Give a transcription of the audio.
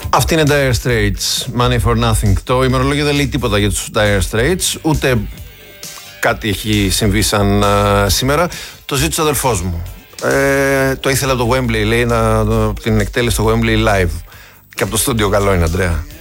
Αυτή είναι Dire Straits, Money for Nothing. Το ημερολόγιο δεν λέει τίποτα για τους Dire Straits, ούτε κάτι έχει συμβεί σαν σήμερα. Το ζήτησε ο αδελφός μου. Το ήθελα από το Wembley, λέει, την εκτέλεση στο Wembley live. Και από το στούντιο καλό είναι, Αντρέα.